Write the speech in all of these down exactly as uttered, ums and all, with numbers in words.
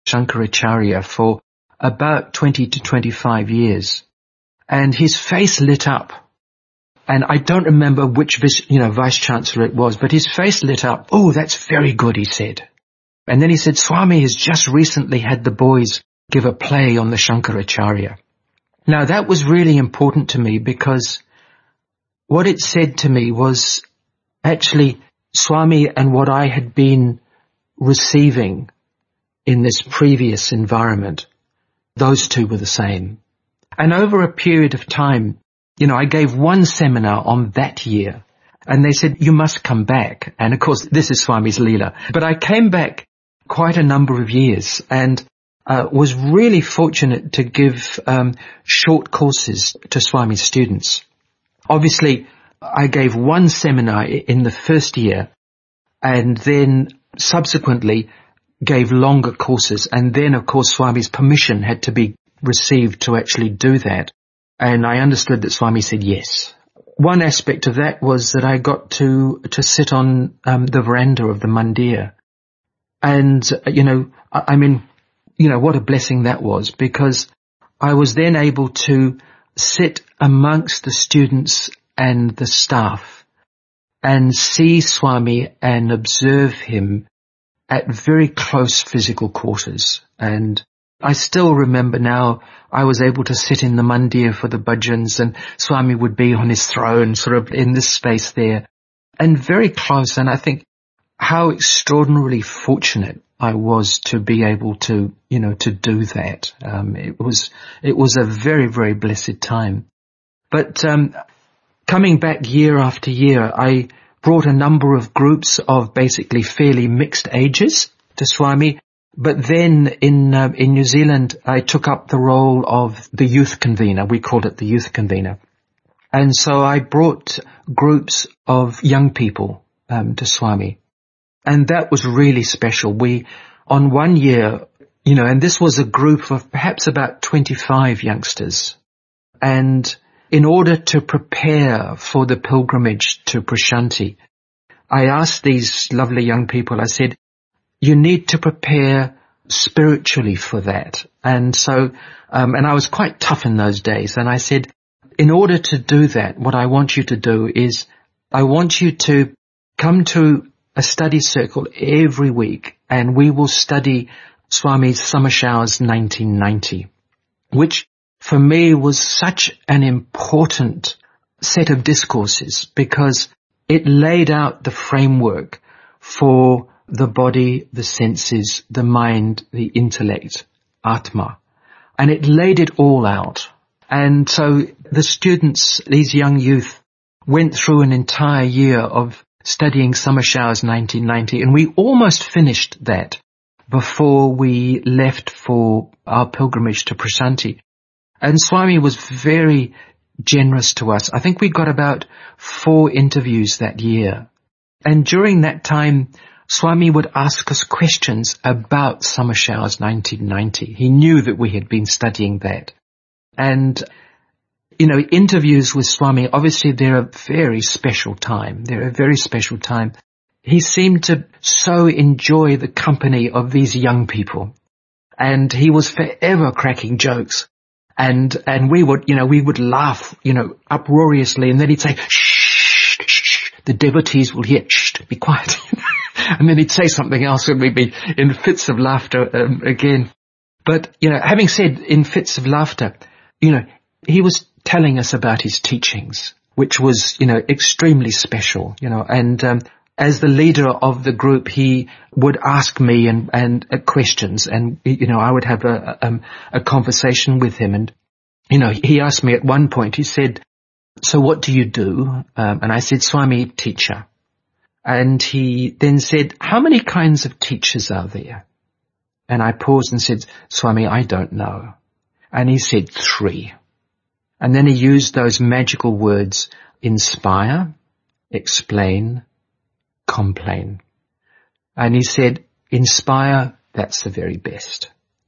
Shankaracharya for about twenty to twenty-five years. And his face lit up. And I don't remember which, you know, vice-chancellor it was, but his face lit up. Oh, that's very good, he said. And then he said, Swami has just recently had the boys give a play on the Shankaracharya. Now, that was really important to me because what it said to me was actually Swami and what I had been receiving in this previous environment, those two were the same. And over a period of time, you know, I gave one seminar on that year, and they said, you must come back. And of course, this is Swami's Leela. But I came back quite a number of years and uh, was really fortunate to give um, short courses to Swami's students. Obviously, I gave one seminar in the first year and then subsequently gave longer courses. And then, of course, Swami's permission had to be received to actually do that. And I understood that Swami said yes. One aspect of that was that I got to to sit on um, the veranda of the mandir. And, you know, I, I mean, you know, what a blessing that was, because I was then able to sit amongst the students and the staff and see Swami and observe him at very close physical quarters. And I still remember now I was able to sit in the mandir for the bhajans and Swami would be on his throne sort of in this space there and very close. And I think how extraordinarily fortunate I was to be able to, you know, to do that. Um, it was, it was a very, very blessed time. But, um, coming back year after year, I brought a number of groups of basically fairly mixed ages to Swami. But then in uh, in New Zealand, I took up the role of the youth convener. We called it the youth convener. And so I brought groups of young people um, to Swami. And that was really special. We, on one year, you know, and this was a group of perhaps about twenty-five youngsters. And in order to prepare for the pilgrimage to Prashanti, I asked these lovely young people, I said, you need to prepare spiritually for that. And so, um, and I was quite tough in those days. And I said, in order to do that, what I want you to do is I want you to come to a study circle every week and we will study Swami's Summer Showers nineteen ninety, which for me was such an important set of discourses because it laid out the framework for the body, the senses, the mind, the intellect, Atma. And it laid it all out. And so the students, these young youth, went through an entire year of studying Summer Showers nineteen ninety, and we almost finished that before we left for our pilgrimage to Prashanti. And Swami was very generous to us. I think we got about four interviews that year. And during that time, Swami would ask us questions about Summer Showers nineteen ninety. He knew that we had been studying that. And, you know, interviews with Swami, obviously they're a very special time. They're a very special time. He seemed to so enjoy the company of these young people. And he was forever cracking jokes. And, and we would, you know, we would laugh, you know, uproariously. And then he'd say, shh, shh, shh, the devotees will hear, shh, be quiet. And then he'd say something else and we'd be in fits of laughter um, again. But, you know, having said in fits of laughter, you know, he was telling us about his teachings, which was, you know, extremely special, you know, and um, as the leader of the group, he would ask me and, and uh, questions and, you know, I would have a, um, a conversation with him. And, you know, he asked me at one point, he said, so what do you do? Um, and I said, Swami, teacher. And he then said, how many kinds of teachers are there? And I paused and said, Swami, I don't know. And he said, three. And then he used those magical words, inspire, explain, complain. And he said, inspire, that's the very best.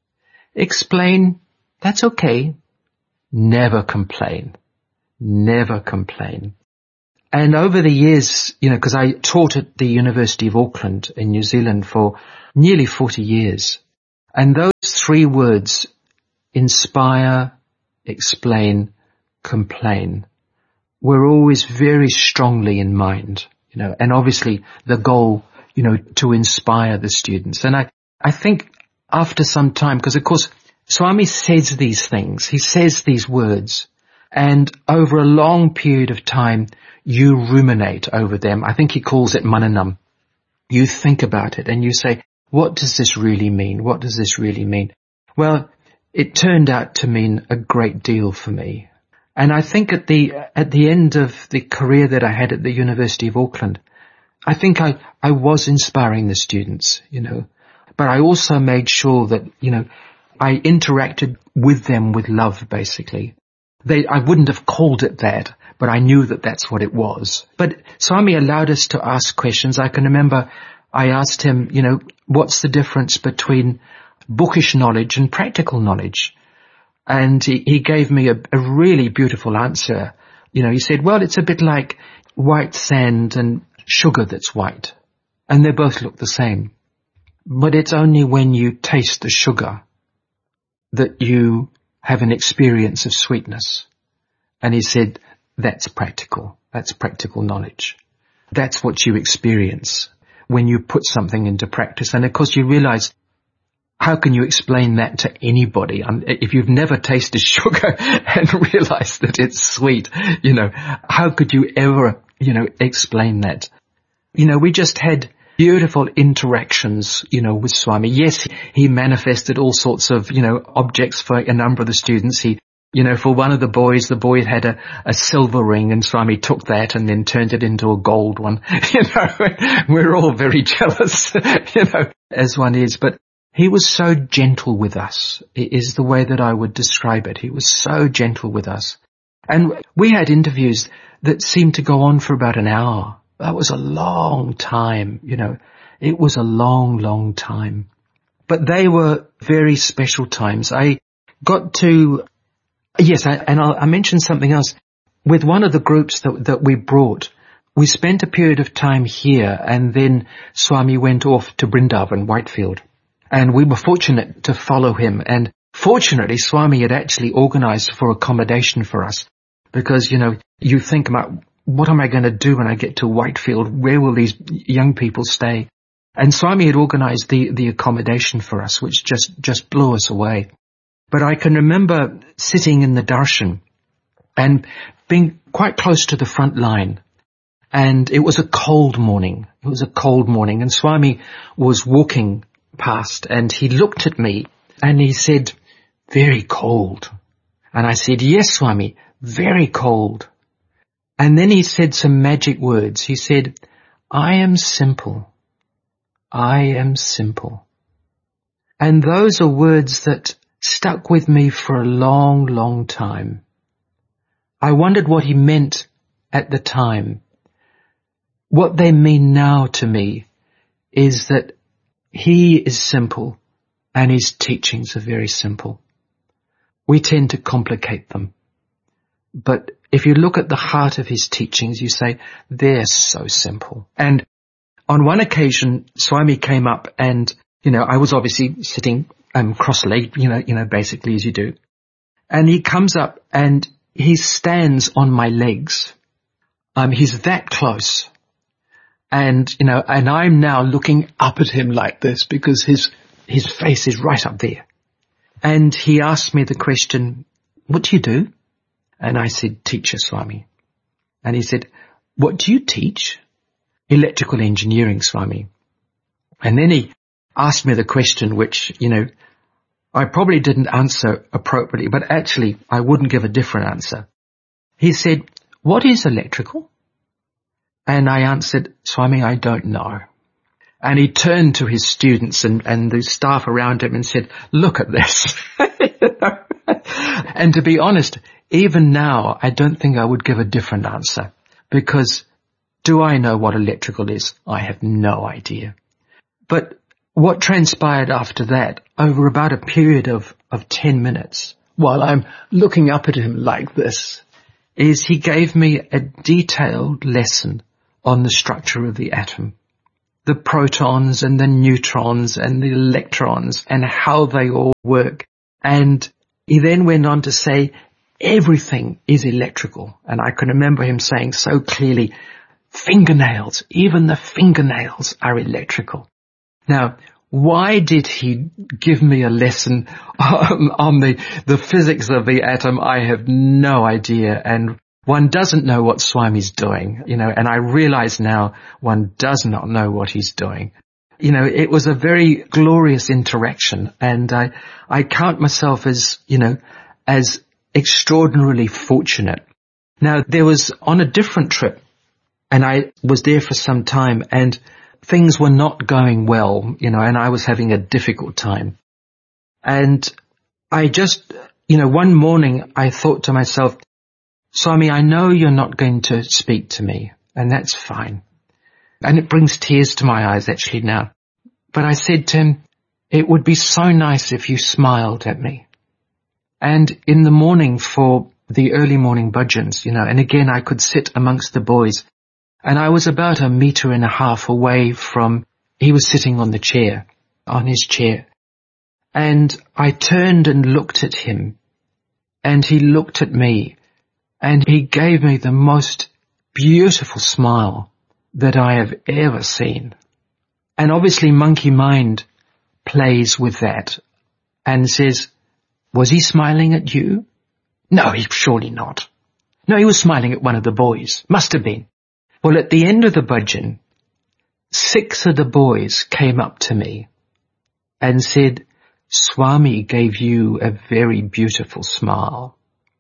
Explain, that's okay. Never complain. Never complain. And over the years, you know, because I taught at the University of Auckland in New Zealand for nearly forty years, And those three words, inspire, explain, complain, were always very strongly in mind, you know, and obviously the goal, you know, to inspire the students. And I, I think after some time, because of course Swami says these things, he says these words, and over a long period of time, you ruminate over them. I think he calls it mananam. You think about it and you say, what does this really mean? What does this really mean? Well, it turned out to mean a great deal for me. And I think at the, at the end of the career that I had at the University of Auckland, I think I, I was inspiring the students, you know, but I also made sure that, you know, I interacted with them with love, basically. They, I wouldn't have called it that, but I knew that that's what it was. But Swami allowed us to ask questions. I can remember I asked him, you know, what's the difference between bookish knowledge and practical knowledge? And he, he gave me a, a really beautiful answer. You know, he said, well, it's a bit like white sand and sugar that's white. And they both look the same. But it's only when you taste the sugar that you have an experience of sweetness. And he said, that's practical. That's practical knowledge. That's what you experience when you put something into practice. And of course you realize, how can you explain that to anybody? Um, if you've never tasted sugar and realized that it's sweet, you know, how could you ever, you know, explain that? You know, we just had beautiful interactions, you know, with Swami. Yes, he manifested all sorts of, you know, objects for a number of the students. He, you know, for one of the boys, the boy had a, a silver ring and Swami took that and then turned it into a gold one. You know, we're all very jealous, you know, as one is. But he was so gentle with us, is the way that I would describe it. He was so gentle with us. And we had interviews that seemed to go on for about an hour. That was a long time, you know. It was a long, long time. But they were very special times. I got to, yes, I, and I'll, I mentioned something else. With one of the groups that, that we brought, we spent a period of time here, and then Swami went off to Brindavan, Whitefield. And we were fortunate to follow him. And fortunately, Swami had actually organized for accommodation for us. Because, you know, you think about, what am I going to do when I get to Whitefield? Where will these young people stay? And Swami had organized the, the accommodation for us, which just, just blew us away. But I can remember sitting in the darshan and being quite close to the front line. And it was a cold morning. It was a cold morning. And Swami was walking past and he looked at me and he said, very cold. And I said, yes, Swami, very cold. And then he said some magic words. He said, I am simple. I am simple. And those are words that stuck with me for a long, long time. I wondered what he meant at the time. What they mean now to me is that he is simple and his teachings are very simple. We tend to complicate them. But if you look at the heart of his teachings, you say, they're so simple. And on one occasion, Swami came up and, you know, I was obviously sitting um, cross-legged, you know, you know, basically as you do. And he comes up and he stands on my legs. Um, he's that close. And, you know, and I'm now looking up at him like this because his, his face is right up there. And he asked me the question, what do you do? And I said, teacher, Swami. And he said, what do you teach? Electrical engineering, Swami. And then he asked me the question, which, you know, I probably didn't answer appropriately, but actually I wouldn't give a different answer. He said, what is electrical? And I answered, Swami, I don't know. And he turned to his students and, and the staff around him and said, look at this. And to be honest, even now, I don't think I would give a different answer. Because do I know what electrical is? I have no idea. But what transpired after that, over about a period of, of ten minutes, while I'm looking up at him like this, is he gave me a detailed lesson on the structure of the atom. the protons and the neutrons and the electrons and how they all work. And he then went on to say, everything is electrical. And I can remember him saying so clearly, fingernails, even the fingernails are electrical. Now, why did he give me a lesson on, on the, the physics of the atom? I have no idea. And one doesn't know what Swami's doing, you know, and I realize now one does not know what he's doing. You know, it was a very glorious interaction, and I, I count myself as, you know, as extraordinarily fortunate. Now, there was on a different trip, and I was there for some time, and things were not going well, you know, and I was having a difficult time. And I just, you know, one morning I thought to myself, Swami, I know you're not going to speak to me, and that's fine. And it brings tears to my eyes actually now. But I said to him, it would be so nice if you smiled at me. And in the morning for the early morning bhajans, you know, and again I could sit amongst the boys, and I was about a meter and a half away from, he was sitting on the chair, on his chair. And I turned and looked at him, and he looked at me, and he gave me the most beautiful smile that I have ever seen. And obviously monkey mind plays with that and says, was he smiling at you? No, he surely not. No, he was smiling at one of the boys. Must have been. Well, at the end of the bhajan, six of the boys came up to me and said, Swami gave you a very beautiful smile.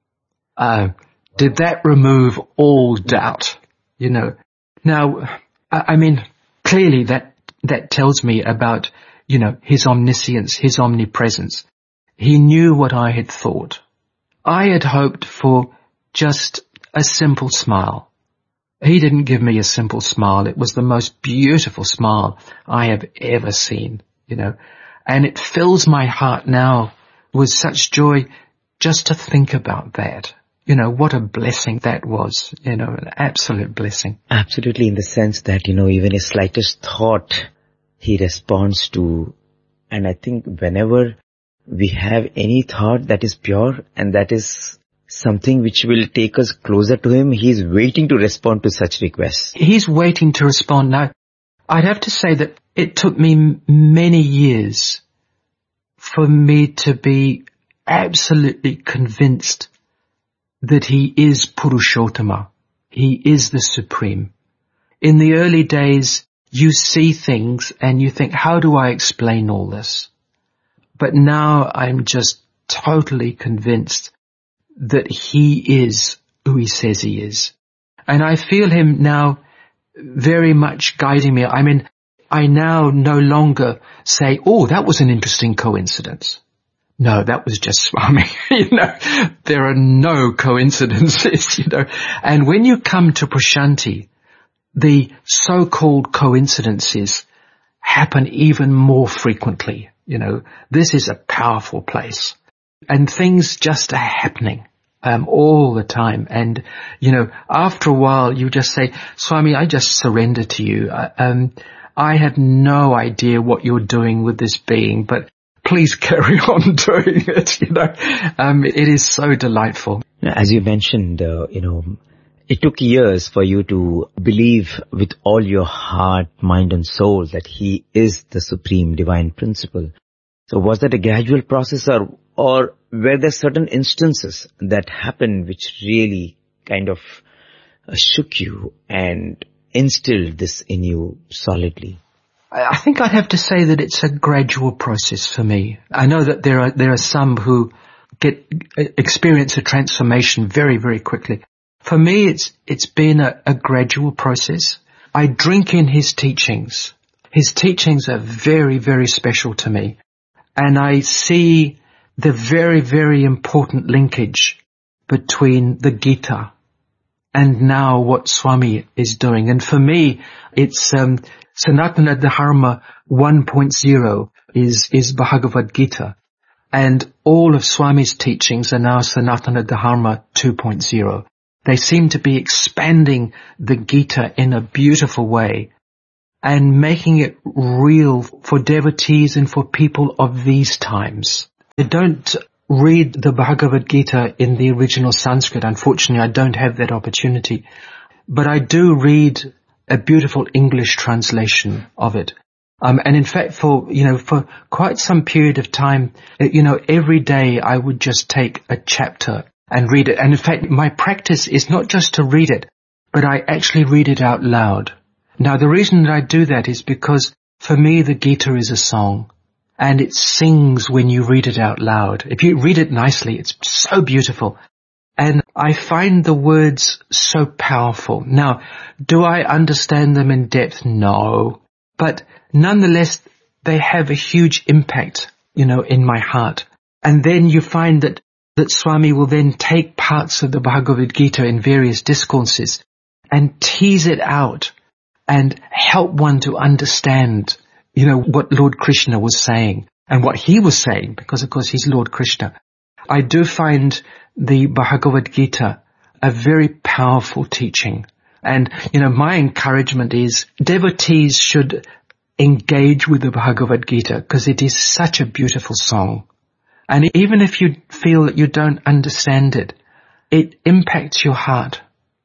Uh, did that remove all doubt? You know, now, I mean, clearly that, that tells me about, you know, his omniscience, his omnipresence. He knew what I had thought. I had hoped for just a simple smile. He didn't give me a simple smile. It was the most beautiful smile I have ever seen, you know, and it fills my heart now with such joy just to think about that. You know, what a blessing that was, you know, an absolute blessing. Absolutely, in the sense that, you know, even his slightest thought, he responds to. And I think whenever we have any thought that is pure and that is something which will take us closer to him, he's waiting to respond to such requests. He's waiting to respond. Now, I'd have to say that it took me many years for me to be absolutely convinced that he is Purushottama. He is the Supreme. In the early days, you see things and you think, how do I explain all this? But now I'm just totally convinced that he is who he says he is. And I feel him now very much guiding me. I mean, I now no longer say, oh, that was an interesting coincidence. No, that was just Swami. You know, there are no coincidences, you know. And when you come to Prashanti, the so-called coincidences happen even more frequently. You know, this is a powerful place. And things just are happening um, all the time. And, you know, after a while you just say, Swami, I just surrender to you. I, um, I have no idea what you're doing with this being, but please carry on doing it, you know. Um, it is so delightful. As you mentioned, uh, you know, it took years for you to believe with all your heart, mind and soul that he is the supreme divine principle. So was that a gradual process, or, or were there certain instances that happened which really kind of uh, shook you and instilled this in you solidly? I think I'd have to say that it's a gradual process for me. I know that there are there are some who get experience a transformation very, very quickly. For me, it's it's been a, a gradual process. I drink in his teachings. His teachings are very, very special to me. And I see the very, very important linkage between the Gita and now what Swami is doing. And for me, it's um, Sanatana Dharma one point oh is, is Bhagavad Gita. And all of Swami's teachings are now Sanatana Dharma two point oh. They seem to be expanding the Gita in a beautiful way. and making it real for devotees and for people of these times. I don't read the Bhagavad Gita in the original Sanskrit. Unfortunately, I don't have that opportunity. But I do read a beautiful English translation of it. Um, and in fact, for, you know, for quite some period of time, you know, every day I would just take a chapter and read it. And in fact, my practice is not just to read it, but I actually read it out loud. Now, the reason that I do that is because for me, the Gita is a song, and it sings when you read it out loud. If you read it nicely, it's so beautiful. And I find the words so powerful. Now, do I understand them in depth? No. But nonetheless, they have a huge impact, you know, in my heart. And then you find that, that Swami will then take parts of the Bhagavad Gita in various discourses and tease it out and help one to understand, you know, what Lord Krishna was saying and what he was saying, because of course he's Lord Krishna. I do find the Bhagavad Gita a very powerful teaching. And, you know, my encouragement is devotees should engage with the Bhagavad Gita because it is such a beautiful song. And even if you feel that you don't understand it, it impacts your heart.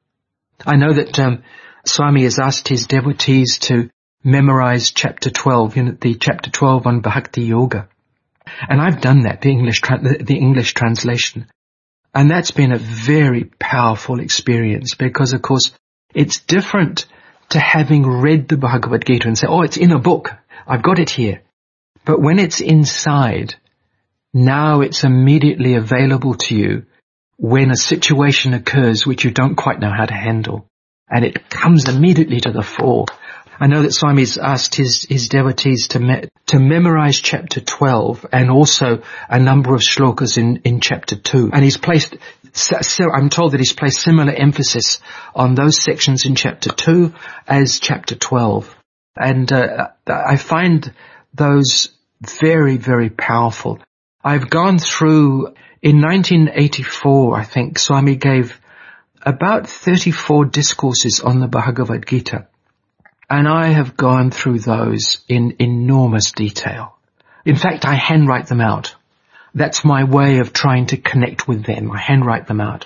I know that um, Swami has asked his devotees to memorize chapter twelve, you know, the chapter twelve on Bhakti Yoga. And I've done that, the English, tra- the, the English translation. And that's been a very powerful experience because, of course, it's different to having read the Bhagavad Gita and say, oh, it's in a book. I've got it here. But when it's inside, now it's immediately available to you when a situation occurs which you don't quite know how to handle. And it comes immediately to the fore. I know that Swami's asked his, his devotees to me, to memorize chapter twelve and also a number of shlokas in, in chapter two. And he's placed, so I'm told that he's placed similar emphasis on those sections in chapter two as chapter twelve. And uh, I find those very, very powerful. I've gone through, in nineteen eighty-four, I think, Swami gave about thirty-four discourses on the Bhagavad Gita. And I have gone through those in enormous detail. In fact, I handwrite them out. That's my way of trying to connect with them. I handwrite them out.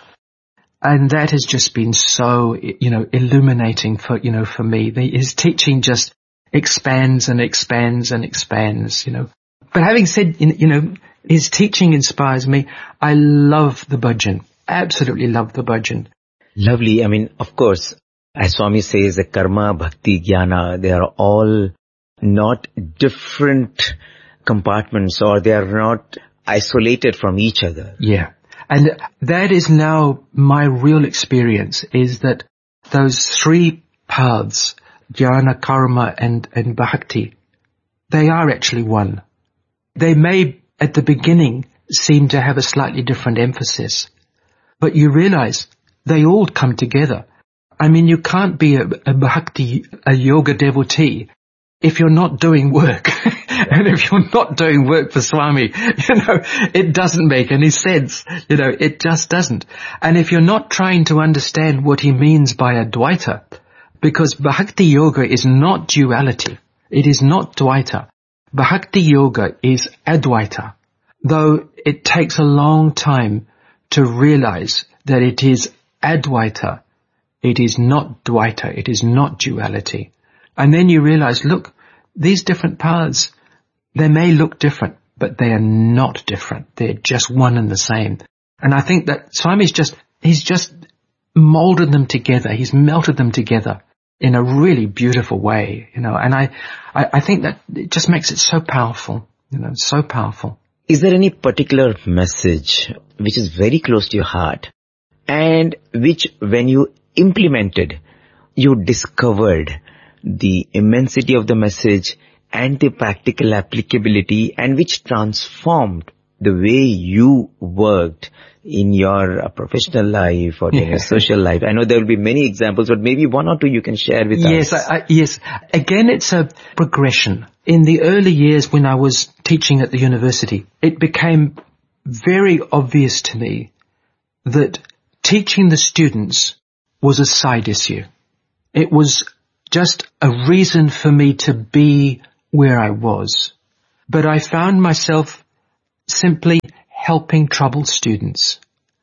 And that has just been so, you know, illuminating for, you know, for me. The, his teaching just expands and expands and expands, you know. But having said, you know, his teaching inspires me. I love the bhajan. Absolutely love the bhajan. Lovely. I mean, of course, as Swami says, the karma, bhakti, jnana, they are all not different compartments, or they are not isolated from each other. Yeah. And that is now my real experience, is that those three paths, jnana, karma, and, and bhakti, they are actually one. They may, at the beginning, seem to have a slightly different emphasis, but you realize they all come together. I mean, you can't be a, a bhakti, a yoga devotee, if you're not doing work. And if you're not doing work for Swami, you know, it doesn't make any sense. You know, it just doesn't. And if you're not trying to understand what he means by Advaita, because bhakti yoga is not duality. It is not Dvaita. Bhakti yoga is Advaita, though it takes a long time to realize that it is Advaita. It is not Dvaita. It is not duality. And then you realize, look, these different paths, they may look different, but they are not different. They're just one and the same. And I think that Swami's just, he's just molded them together. He's melted them together in a really beautiful way, you know, and I, I, I think that it just makes it so powerful, you know, so powerful. Is there any particular message which is very close to your heart and which, when you implemented, you discovered the immensity of the message and the practical applicability, and which transformed the way you worked in your uh, professional life or in your social life? I know there will be many examples, but maybe one or two you can share with yes, us. I, I, yes, again, it's a progression. In the early years when I was teaching at the university, it became very obvious to me that teaching the students was a side issue. It was just a reason for me to be where I was. But I found myself simply helping troubled students,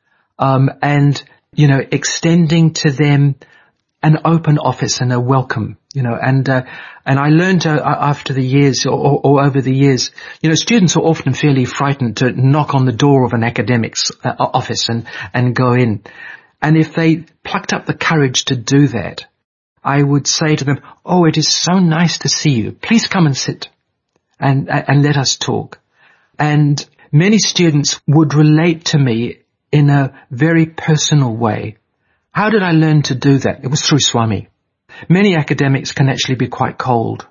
um, and, you know, extending to them an open office and a welcome, you know, and, uh, and I learned uh, after the years or, or, or over the years, you know, students are often fairly frightened to knock on the door of an academic's uh, office and, and go in. And if they plucked up the courage to do that, I would say to them, oh, it is so nice to see you. Please come and sit and, and let us talk. And many students would relate to me in a very personal way. How did I learn to do that? It was through Swami. Many academics can actually be quite cold.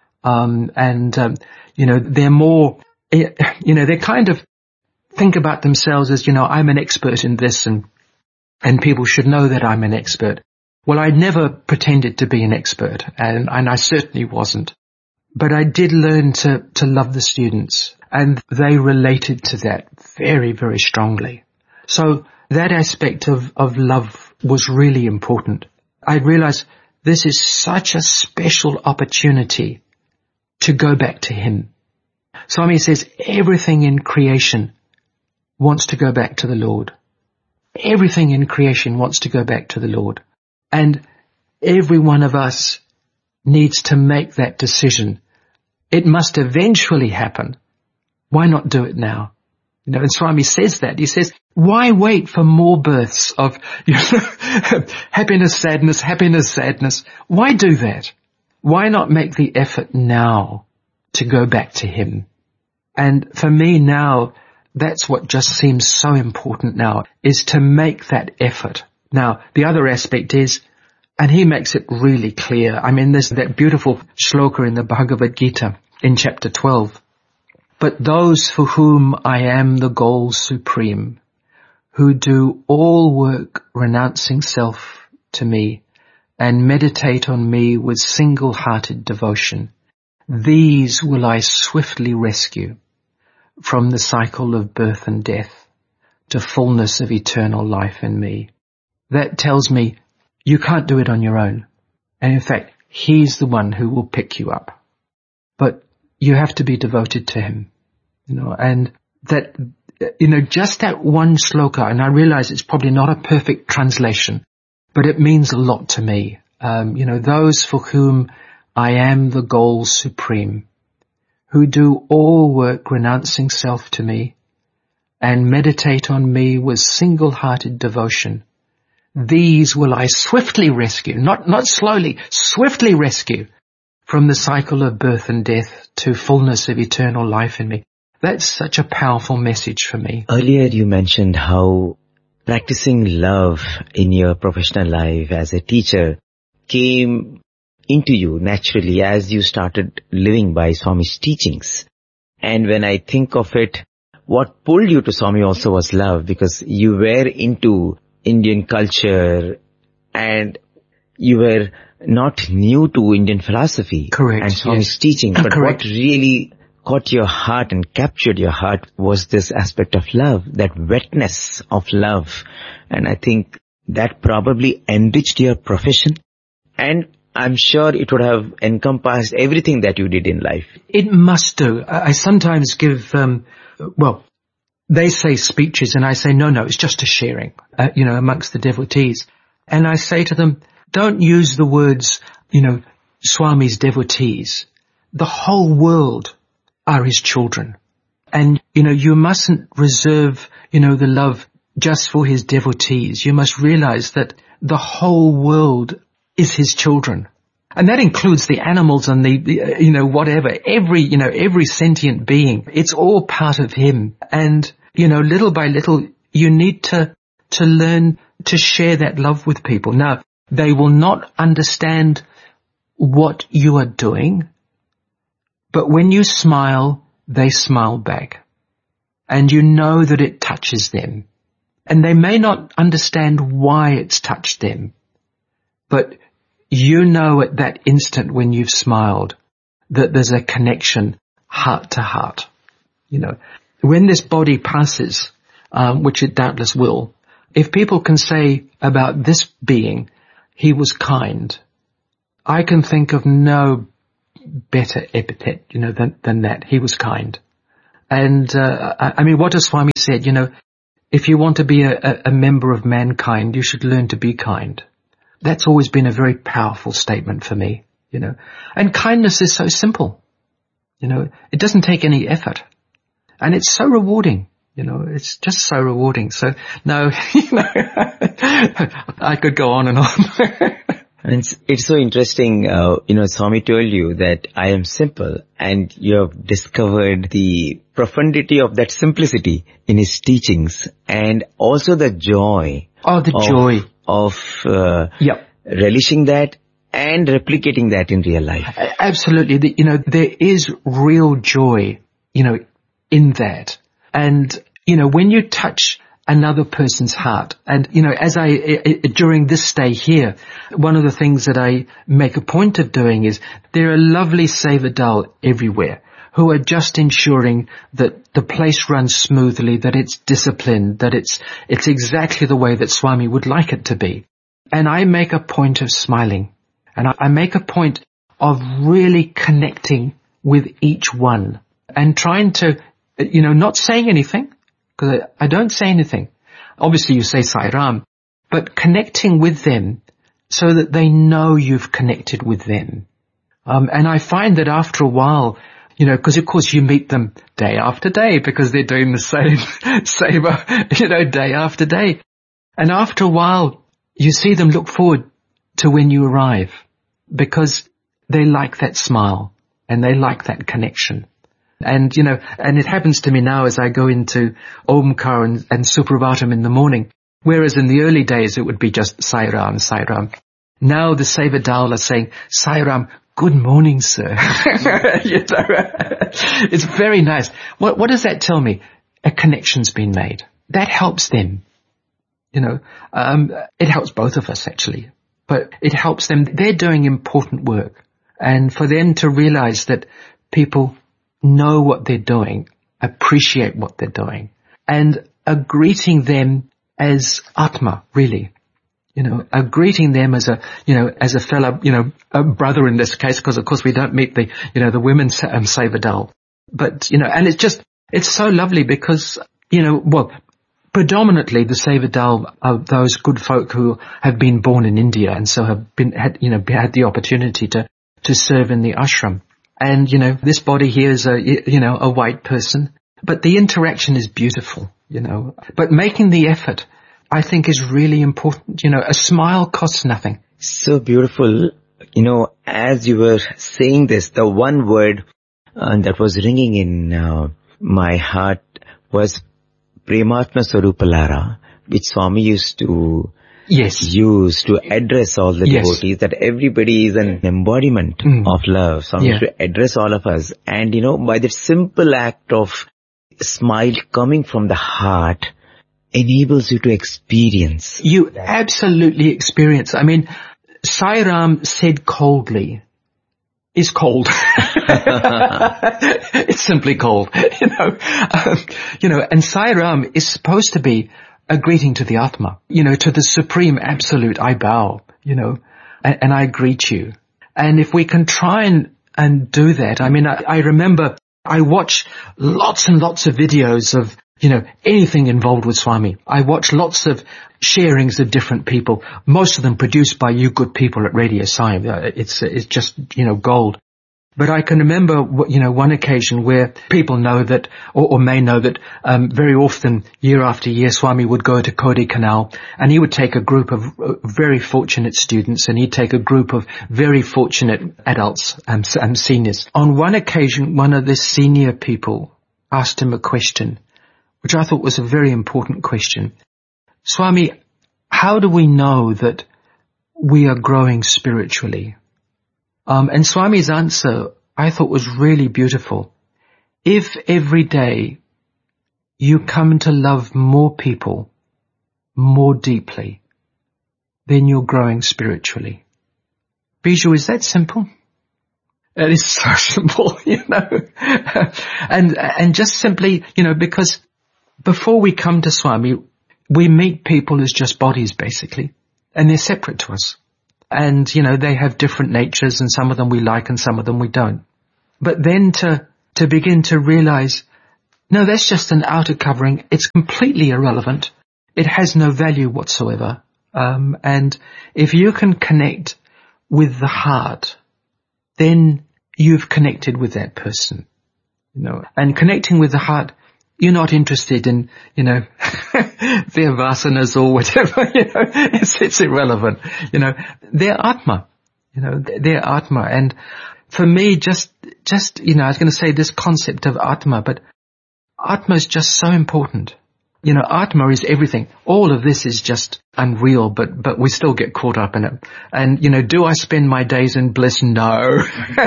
Um, and, um, you know, they're more, you know, they kind of think about themselves as, you know, I'm an expert in this and, and people should know that I'm an expert. Well, I never pretended to be an expert, and, and I certainly wasn't. But I did learn to, to love the students, and they related to that very, very strongly. So that aspect of, of love was really important. I realized this is such a special opportunity to go back to Him. Swami says everything in creation wants to go back to the Lord. Everything in creation wants to go back to the Lord. And every one of us needs to make that decision. It must eventually happen. Why not do it now? You know, and Swami says that. He says, why wait for more births of, you know, happiness, sadness, happiness, sadness? Why do that? Why not make the effort now to go back to Him? And for me now, that's what just seems so important now, is to make that effort. Now, the other aspect is, and he makes it really clear. I mean, there's that beautiful shloka in the Bhagavad Gita in chapter twelve. But those for whom I am the goal supreme, who do all work renouncing self to me and meditate on me with single-hearted devotion, these will I swiftly rescue from the cycle of birth and death to fullness of eternal life in me. That tells me you can't do it on your own. And in fact, He's the one who will pick you up. But you have to be devoted to Him. You know, and that, you know, just that one shloka, and I realize it's probably not a perfect translation, but it means a lot to me. Um, you know, those for whom I am the goal supreme, who do all work renouncing self to me and meditate on me with single-hearted devotion, these will I swiftly rescue, not, not slowly, swiftly rescue from the cycle of birth and death to fullness of eternal life in me. That's such a powerful message for me. Earlier you mentioned how practicing love in your professional life as a teacher came into you naturally as you started living by Swami's teachings. And when I think of it, what pulled you to Swami also was love, because you were into Indian culture and you were not new to Indian philosophy. Correct. And Swami's yes. teaching. But Correct. what really caught your heart and captured your heart was this aspect of love, that wetness of love. And I think that probably enriched your profession. And I'm sure it would have encompassed everything that you did in life. It must do. I sometimes give, um, well, they say speeches and I say, no, no, it's just a sharing, uh, you know, amongst the devotees. And I say to them, don't use the words, you know, Swami's devotees. The whole world are His children. And, you know, you mustn't reserve, you know, the love just for His devotees. You must realize that the whole world is His children. And that includes the animals and the, the, you know, whatever, every, you know, every sentient being. It's all part of Him. And, you know, little by little, you need to, to learn to share that love with people. Now, they will not understand what you are doing, but when you smile, they smile back. And you know that it touches them. And they may not understand why it's touched them, but you know at that instant when you've smiled that there's a connection heart to heart. You know, when this body passes, um, which it doubtless will, if people can say about this being, he was kind, I can think of no better epithet, you know, than, than that. He was kind. And, uh, I, I mean, what has Swami said, you know, if you want to be a, a member of mankind, you should learn to be kind. That's always been a very powerful statement for me, you know. And kindness is so simple, you know. It doesn't take any effort. And it's so rewarding, you know. It's just so rewarding. So, no, you know, I could go on and on. And it's, it's so interesting, uh, you know, Swami told you that I am simple, and you have discovered the profundity of that simplicity in his teachings, and also the joy. Oh, the of, joy. Of uh, yep. relishing that and replicating that in real life. Absolutely. The, you know, there is real joy, you know, in that. And, you know, when you touch another person's heart. And, you know, as I, I, during this stay here, one of the things that I make a point of doing is there are lovely Sevadal everywhere who are just ensuring that the place runs smoothly, that it's disciplined, that it's, it's exactly the way that Swami would like it to be. And I make a point of smiling, and I, I make a point of really connecting with each one and trying to, you know, not saying anything, because I, I don't say anything. Obviously you say Sai Ram, but connecting with them so that they know you've connected with them. Um, and I find that after a while, you know, because of course you meet them day after day because they're doing the same seva, you know, day after day. And after a while, you see them look forward to when you arrive because they like that smile and they like that connection. And, you know, and it happens to me now as I go into Omkar and, and Suprabhatam in the morning, whereas in the early days it would be just Sai Ram, Sai Ram. Now the Sevadal are saying, Sai Ram, good morning, sir. You know, it's very nice. What, what does that tell me? A connection's been made. That helps them. You know, um, it helps both of us actually, but it helps them. They're doing important work, and for them to realize that people know what they're doing, appreciate what they're doing, and are greeting them as Atma, really. You know, are greeting them as a, you know, as a fellow, you know, a brother in this case, because of course we don't meet the, you know, the women's um, Sevadal. But, you know, and it's just, it's so lovely because, you know, well, predominantly the Sevadal are those good folk who have been born in India and so have been, had, you know, had the opportunity to, to serve in the ashram. And, you know, this body here is a, you know, a white person, but the interaction is beautiful, you know, but making the effort, I think, is really important. You know, a smile costs nothing. So beautiful. You know, as you were saying this, the one word uh, that was ringing in uh, my heart was Prematma Swarupalara, which Swami used to yes. use to address all the yes. devotees, that everybody is an embodiment mm. of love. Swami yeah. used to address all of us. And, you know, by the simple act of smile coming from the heart, enables you to experience. You that. absolutely experience. I mean, Sai Ram said coldly is cold. It's simply cold, you know. Um, you know, and Sai Ram is supposed to be a greeting to the Atma, you know, to the supreme absolute. I bow, you know, and, and I greet you. And if we can try and, and do that, I mean, I, I remember I watch lots and lots of videos of, you know, anything involved with Swami. I watch lots of sharings of different people, most of them produced by you good people at Radio Sai. It's, it's just, you know, gold. But I can remember, you know, one occasion where people know that, or, or may know that, um, very often, year after year, Swami would go to Kodaikanal and he would take a group of uh, very fortunate students and he'd take a group of very fortunate adults and um, um, seniors. On one occasion, one of the senior people asked him a question, which I thought was a very important question. Swami, how do we know that we are growing spiritually? Um, and Swami's answer, I thought, was really beautiful. If every day you come to love more people more deeply, then you're growing spiritually. Biju, is that simple? It is so simple, you know. and, and just simply, you know, because before we come to Swami, we meet people as just bodies, basically, and they're separate to us. And, you know, they have different natures, and some of them we like and some of them we don't. But then to, to begin to realize, no, that's just an outer covering. It's completely irrelevant. It has no value whatsoever. Um, and if you can connect with the heart, then you've connected with that person, you know, and connecting with the heart, you're not interested in, you know, their vasanas or whatever, you know, it's, it's irrelevant, you know, they're Atma, you know, they're Atma. And for me, just, just, you know, I was going to say this concept of Atma, but Atma is just so important. You know, Atma is everything. All of this is just unreal, but, but we still get caught up in it. And, you know, do I spend my days in bliss? No.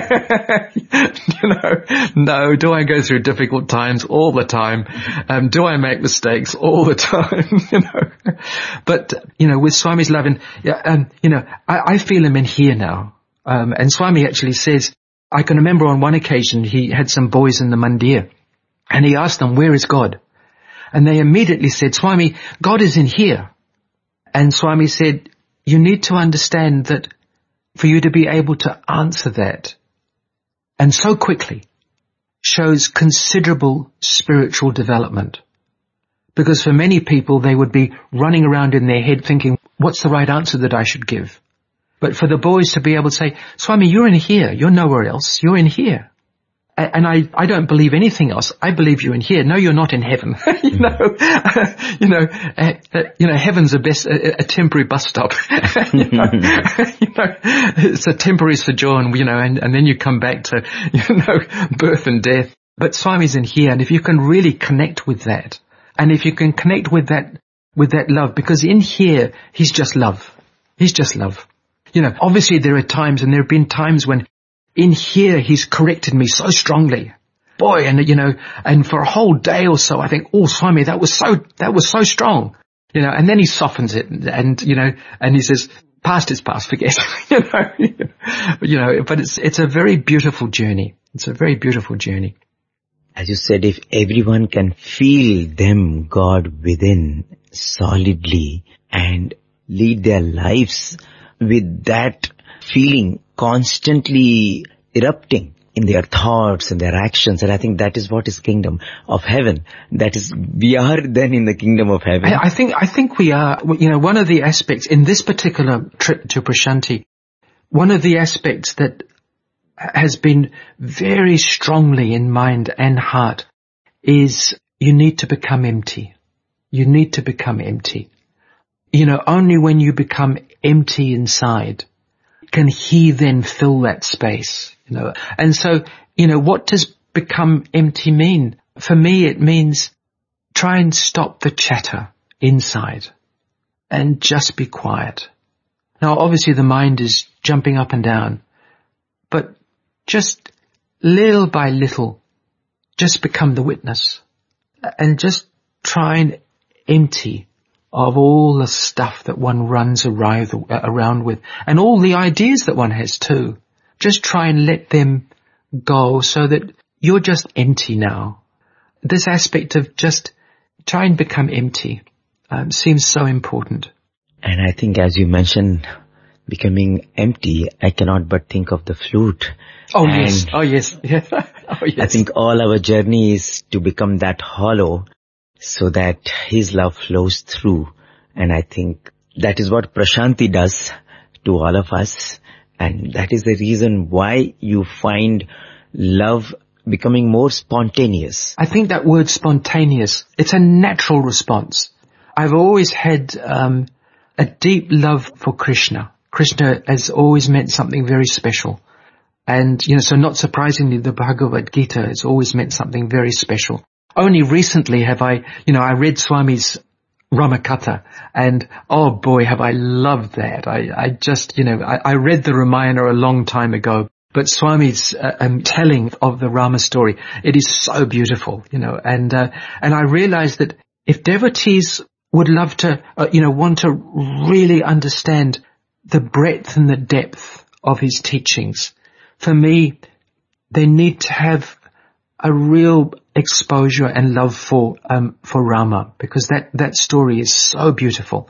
you know, no. Do I go through difficult times? All the time. Um, do I make mistakes? All the time, you know. But, you know, with Swami's love, and, um, you know, I, I feel him in here now. Um, and Swami actually says, I can remember on one occasion he had some boys in the mandir, and he asked them, where is God? And they immediately said, Swami, God is in here. And Swami said, you need to understand that for you to be able to answer that, and so quickly, shows considerable spiritual development. Because for many people, they would be running around in their head thinking, what's the right answer that I should give? But for the boys to be able to say, Swami, you're in here. You're nowhere else. You're in here. And I, I don't believe anything else. I believe you in here. No, you're not in heaven. you know, you know, uh, uh, you know, heaven's a best, a, a temporary bus stop. you know, you know, it's a temporary sojourn, you know, and, and then you come back to, you know, birth and death. But Swami's in here, and if you can really connect with that, and if you can connect with that, with that love, because in here, he's just love. He's just love. You know, obviously there are times, and there have been times when in here, he's corrected me so strongly. Boy, and you know, and for a whole day or so, I think, oh, Swami, that was so, that was so strong. You know, and then he softens it, and, and you know, and he says, past is past, forget. you know, you know, but it's, it's a very beautiful journey. It's a very beautiful journey. As you said, if everyone can feel them, God within, solidly, and lead their lives with that feeling constantly erupting in their thoughts and their actions. And I think that is what is kingdom of heaven. That is, we are then in the kingdom of heaven. I, I think, I think we are, you know, one of the aspects in this particular trip to Prashanti, one of the aspects that has been very strongly in mind and heart is you need to become empty. You need to become empty. You know, only when you become empty inside can he then fill that space, you know. And so, you know, what does become empty mean? For me, it means try and stop the chatter inside and just be quiet. Now, obviously the mind is jumping up and down, but just little by little, just become the witness and just try and empty of all the stuff that one runs around with, and all the ideas that one has too. Just try and let them go so that you're just empty now. This aspect of just try and become empty um, seems so important. And I think, as you mentioned, becoming empty, I cannot but think of the flute. Oh, and yes. Oh, yes. oh, yes. I think all our journey is to become that hollow, so that his love flows through. And I think that is what Prashanti does to all of us. And that is the reason why you find love becoming more spontaneous. I think that word spontaneous, it's a natural response. I've always had um, a deep love for Krishna. Krishna has always meant something very special. And, you know, so not surprisingly, the Bhagavad Gita has always meant something very special. Only recently have I, you know, I read Swami's Ramakatha, and oh boy, have I loved that. I, I just, you know, I, I read the Ramayana a long time ago, but Swami's uh, um, telling of the Rama story, it is so beautiful, you know, and, uh, and I realized that if devotees would love to, uh, you know, want to really understand the breadth and the depth of his teachings, for me, they need to have a real exposure and love for um for Rama, because that that story is so beautiful.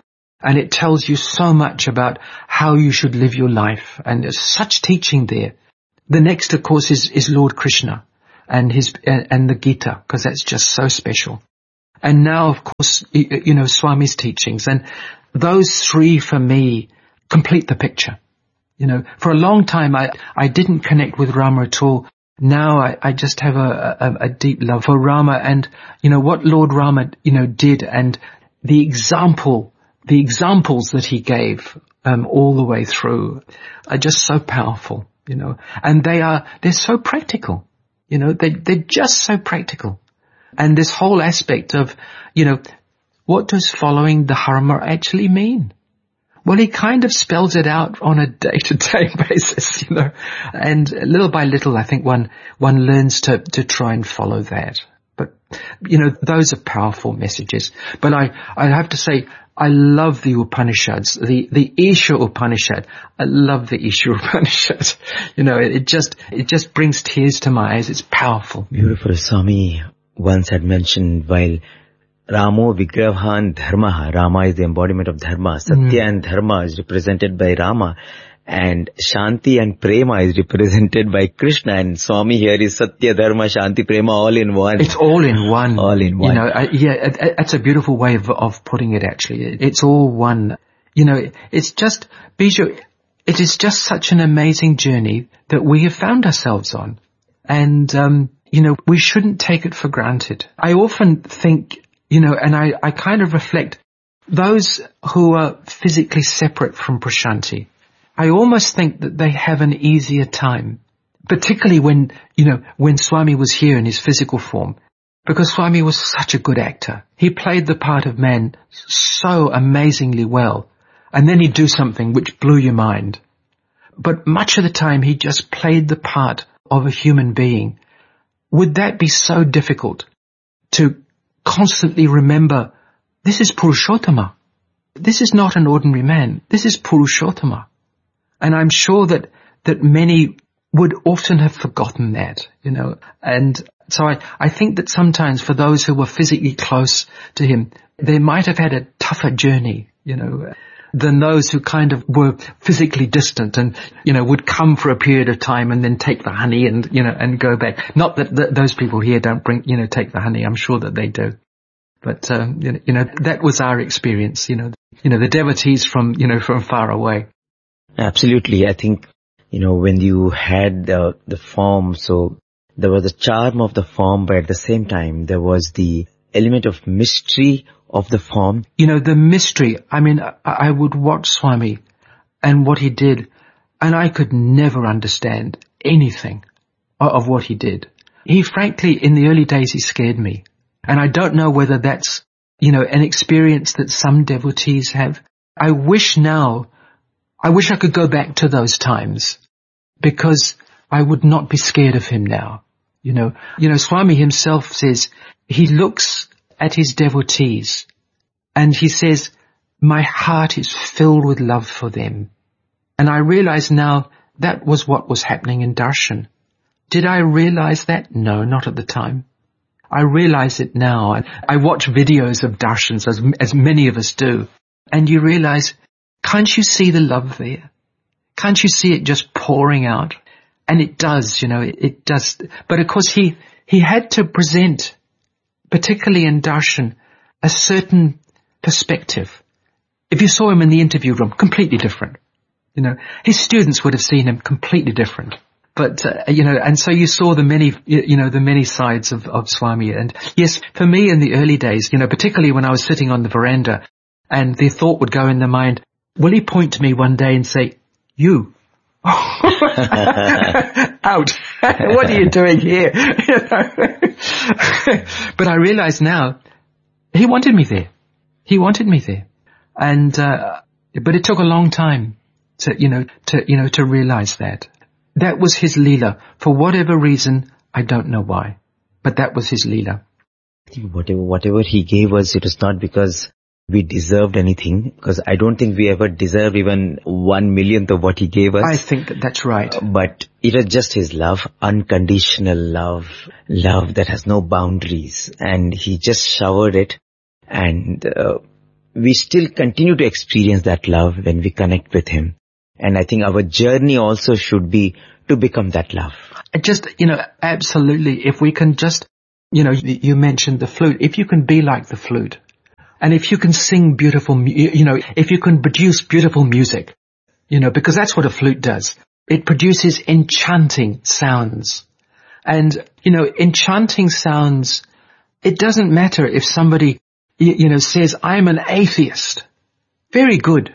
And it tells you so much about how you should live your life. And there's such teaching there. The next, of course, is, is Lord Krishna and his, and, and the Gita, because that's just so special. And now, of course, you know, Swami's teachings. And those three, for me, complete the picture. You know, for a long time, I, I didn't connect with Rama at all. Now I, I just have a, a, a deep love for Rama and, you know, what Lord Rama, you know, did and the example, the examples that he gave, um, all the way through are just so powerful, you know, and they are, they're so practical, you know, they, they're just so practical. And this whole aspect of, you know, what does following the Dharma actually mean? Well, he kind of spells it out on a day-to-day basis, you know, and little by little, I think one, one learns to, to try and follow that. But, you know, those are powerful messages. But I, I have to say, I love the Upanishads, the, the Isha Upanishad. I love the Isha Upanishad. You know, it, it just, it just brings tears to my eyes. It's powerful. Beautiful. Swami once had mentioned while Ramo Vigrahan Dharma. Rama is the embodiment of Dharma. Satya mm. and Dharma is represented by Rama. And Shanti and Prema is represented by Krishna. And Swami here is Satya, Dharma, Shanti, Prema all in one. It's all in one. All in one. You know, uh, yeah, it, it, it's a beautiful way of, of putting it actually. It, it's all one. You know, it's just, Biju, it is just such an amazing journey that we have found ourselves on. And, um, you know, we shouldn't take it for granted. I often think, you know, and I, I kind of reflect, those who are physically separate from Prashanti, I almost think that they have an easier time, particularly when, you know, when Swami was here in his physical form, because Swami was such a good actor. He played the part of man so amazingly well, and then he'd do something which blew your mind. But much of the time he just played the part of a human being. Would that be so difficult to constantly remember, this is Purushottama. This is not an ordinary man. This is Purushottama. And I'm sure that, that many would often have forgotten that, you know. And so I, I think that sometimes for those who were physically close to him, they might have had a tougher journey, you know, than those who kind of were physically distant and, you know, would come for a period of time and then take the honey and, you know, and go back. Not that th- those people here don't bring, you know, take the honey. I'm sure that they do. But, um, you know, you know, that was our experience, you know, you know, the devotees from, you know, from far away. Absolutely. I think, you know, when you had the, the form, so there was the charm of the form, but at the same time, there was the element of mystery of the form. You know, the mystery. I mean, I, I would watch Swami and what he did, and I could never understand anything of, of what he did. He, frankly, in the early days, he scared me. And I don't know whether that's, you know, an experience that some devotees have. I wish now, I wish I could go back to those times, because I would not be scared of him now. You know, you know, Swami himself says he looks at his devotees and he says, my heart is filled with love for them. And I realize now that was what was happening in darshan. Did I realize that? No, not at the time. I realize it now. I, I watch videos of darshans, as, as many of us do, and you realize, can't you see the love there? Can't you see it just pouring out? And it does, you know, it, it does. But of course he, he had to present, particularly in darshan, a certain perspective. If you saw him in the interview room, completely different. You know, his students would have seen him completely different. But, uh, you know, and so you saw the many, you know, the many sides of, of Swami. And yes, for me in the early days, you know, particularly when I was sitting on the veranda and the thought would go in the mind, will he point to me one day and say, you? Out. What are you doing here? You know? But I realize now, he wanted me there. He wanted me there. And, uh, but it took a long time to, you know, to, you know, to realize that. That was his Leela. For whatever reason, I don't know why, but that was his Leela. Whatever, whatever he gave us, it was not because we deserved anything, because I don't think we ever deserved even one millionth of what he gave us. I think that that's right. Uh, but it was just his love, unconditional love, love that has no boundaries. And he just showered it. And uh, we still continue to experience that love when we connect with him. And I think our journey also should be to become that love. Just, you know, absolutely. If we can just, you know, you mentioned the flute. If you can be like the flute, and if you can sing beautiful, you know, if you can produce beautiful music, you know, because that's what a flute does. It produces enchanting sounds. And, you know, enchanting sounds, it doesn't matter if somebody, you know, says, I'm an atheist. Very good.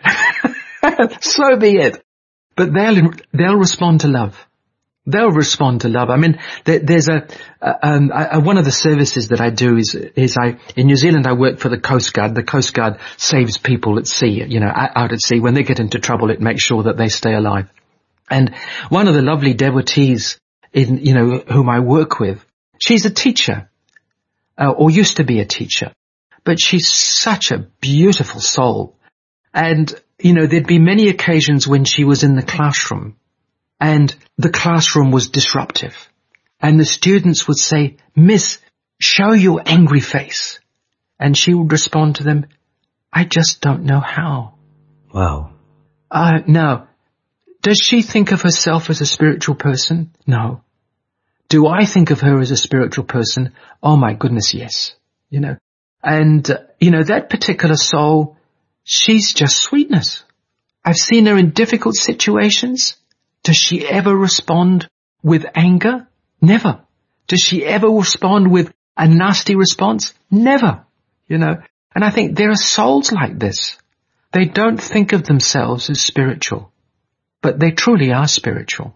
So be it. But they'll, they'll respond to love. They'll respond to love. I mean, there, there's a, uh, um, I, one of the services that I do is, is I, in New Zealand, I work for the Coast Guard. The Coast Guard saves people at sea, you know, out at sea. When they get into trouble, it makes sure that they stay alive. And one of the lovely devotees in, you know, whom I work with, she's a teacher, uh, or used to be a teacher, but she's such a beautiful soul. And, you know, there'd be many occasions when she was in the classroom and the classroom was disruptive. And the students would say, Miss, show your angry face. And she would respond to them, I just don't know how. Wow. Uh, now, does she think of herself as a spiritual person? No. Do I think of her as a spiritual person? Oh my goodness, yes. You know, and, uh, you know, that particular soul, she's just sweetness. I've seen her in difficult situations. Does she ever respond with anger? Never. Does she ever respond with a nasty response? Never. You know, and I think there are souls like this. They don't think of themselves as spiritual, but they truly are spiritual.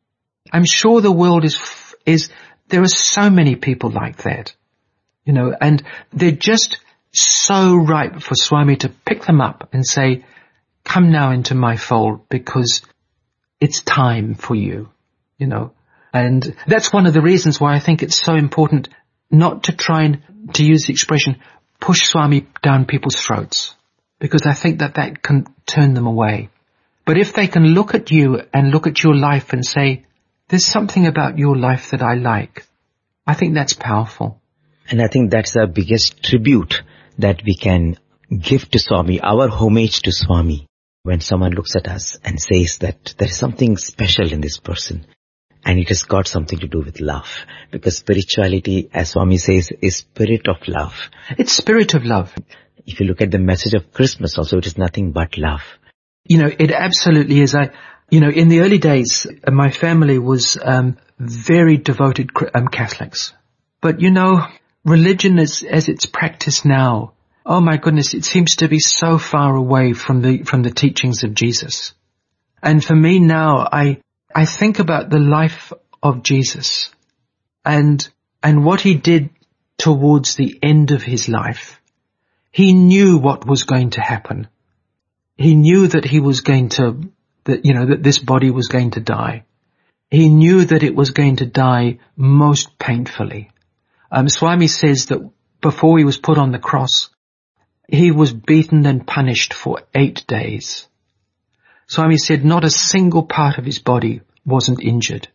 I'm sure the world is, is, there are so many people like that, you know, and they're just so ripe for Swami to pick them up and say, come now into my fold because it's time for you, you know. And that's one of the reasons why I think it's so important not to try and, to use the expression, push Swami down people's throats, because I think that that can turn them away. But if they can look at you and look at your life and say, there's something about your life that I like, I think that's powerful. And I think that's the biggest tribute that we can give to Swami, our homage to Swami. When someone looks at us and says that there is something special in this person, and it has got something to do with love. Because spirituality, as Swami says, is spirit of love. It's spirit of love. If you look at the message of Christmas also, it is nothing but love. You know, it absolutely is. I, you know, in the early days, my family was um, very devoted um, Catholics. But, you know, religion is, as it's practiced now, oh my goodness, it seems to be so far away from the, from the teachings of Jesus. And for me now, I, I think about the life of Jesus and, and what he did towards the end of his life. He knew what was going to happen. He knew that he was going to, that, you know, that this body was going to die. He knew that it was going to die most painfully. Um, Swami says that before he was put on the cross, he was beaten and punished for eight days. Swami said not a single part of his body wasn't injured.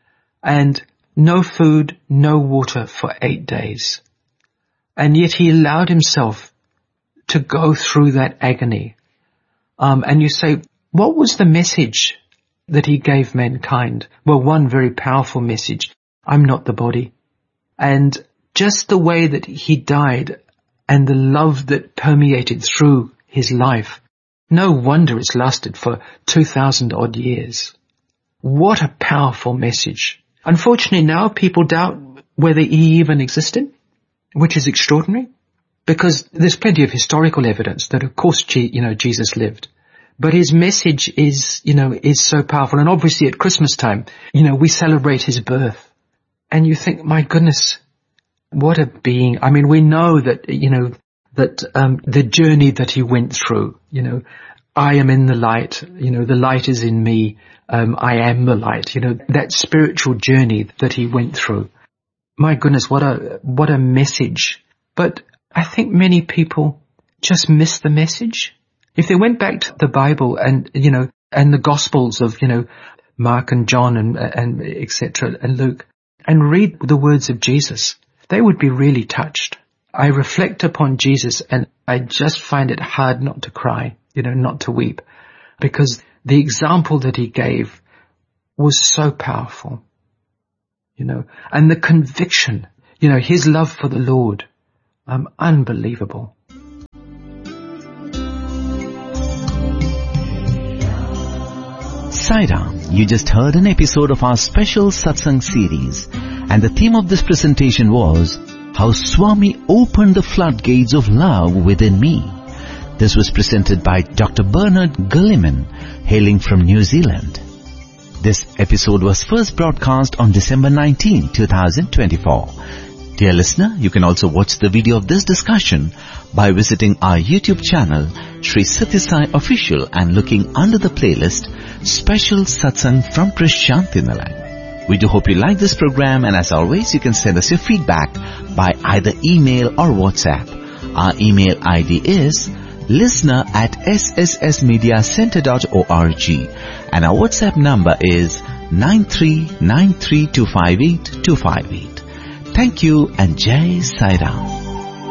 And no food, no water for eight days. And yet he allowed himself to go through that agony. Um, and you say, what was the message that he gave mankind? Well, one very powerful message. I'm not the body. And just the way that he died and the love that permeated through his life, no wonder it's lasted for two thousand odd years. What a powerful message. Unfortunately, now people doubt whether he even existed, which is extraordinary, because there's plenty of historical evidence that, of course, you know, Jesus lived. But his message is, you know, is so powerful. And obviously at Christmas time, you know, we celebrate his birth. And you think, my goodness, what a being. I mean, we know that, you know, that um the journey that he went through, you know, I am in the light, you know, the light is in me, um, I am the light, you know, that spiritual journey that he went through. My goodness, what a, what a message. But I think many people just miss the message. If they went back to the Bible and, you know, and the Gospels of, you know, Mark and John and, and et cetera and Luke, and read the words of Jesus, they would be really touched. I reflect upon Jesus and I just find it hard not to cry, you know, not to weep, because the example that he gave was so powerful, you know, and the conviction, you know, his love for the Lord, um, unbelievable. Sai Ram, you just heard an episode of our special Satsang series, and the theme of this presentation was How Swami Opened the Floodgates of Love Within Me. This was presented by Doctor Bernard Gulliman, hailing from New Zealand. This episode was first broadcast on December nineteenth, twenty twenty-four. Dear listener, you can also watch the video of this discussion by visiting our YouTube channel, Sri Sathya Sai Official, and looking under the playlist, Special Satsang from Prashanthi Nilayam. We do hope you like this program, and as always, you can send us your feedback by either email or WhatsApp. Our email I D is listener at s s s media center dot org, and our WhatsApp number is nine three nine three two five eight two five eight. Thank you and Jai Sai Ram.